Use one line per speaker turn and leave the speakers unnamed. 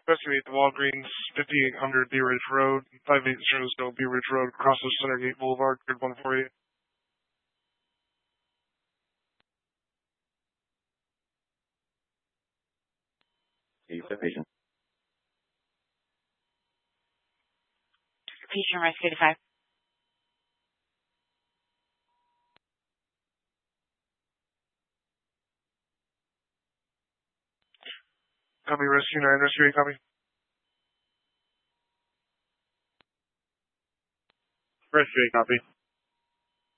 Rescue 8 to Walgreens, 5800 Bee Ridge Road, 5800 Bee Ridge Road, across the Centergate Boulevard, grid 148.
Patient.
Patient rescue to 5.
Copy, Rescue 9, Rescue 8, copy.
Rescue 8, copy.